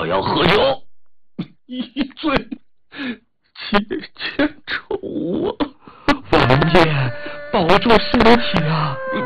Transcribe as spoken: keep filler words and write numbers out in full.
我要喝酒，一醉解千愁啊！ 王爷，保重身体啊！